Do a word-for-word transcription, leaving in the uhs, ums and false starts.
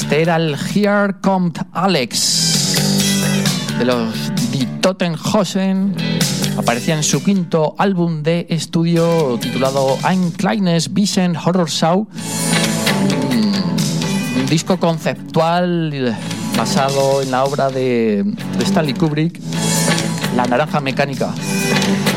Este era el Here Kommt Alex de los Die Totenhosen. Aparecía en su quinto álbum de estudio titulado Ein kleines bisschen Horrorschau, un disco conceptual basado en la obra de, de Stanley Kubrick, La Naranja Mecánica.